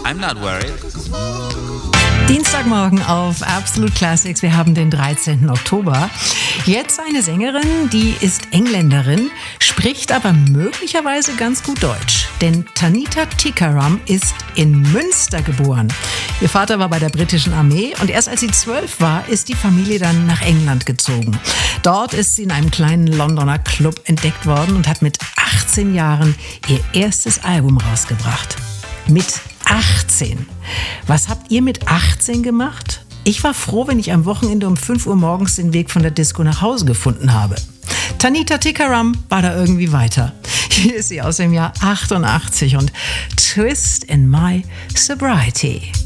I'm not worried. Dienstagmorgen auf Absolute Classics. Wir haben den 13. Oktober. Jetzt eine Sängerin, die ist Engländerin, spricht aber möglicherweise ganz gut Deutsch. Denn Tanita Tikaram ist in Münster geboren. Ihr Vater war bei der britischen Armee und erst als sie 12 war, ist die Familie dann nach England gezogen. Dort ist sie in einem kleinen Londoner Club entdeckt worden und hat mit 18 Jahren ihr erstes Album rausgebracht. Mit 18. Was habt ihr mit 18 gemacht? Ich war froh, wenn ich am Wochenende um 5 Uhr morgens den Weg von der Disco nach Hause gefunden habe. Tanita Tikaram war da irgendwie weiter. Hier ist sie aus dem Jahr 88 und Twist in My Sobriety.